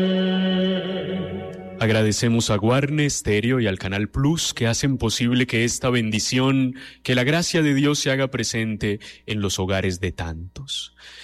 Agradecemos a Guarne Stereo y al Canal Plus que hacen posible que esta bendición, que la gracia de Dios se haga presente en los hogares de tantos.